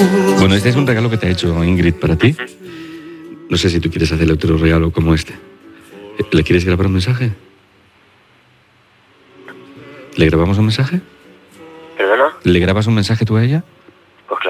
Bueno, este es un regalo que te ha hecho Ingrid para ti. No sé si tú quieres hacerle otro regalo como este. ¿Le quieres grabar un mensaje? ¿Le grabamos un mensaje? ¿Perdona? ¿Le grabas un mensaje tú a ella?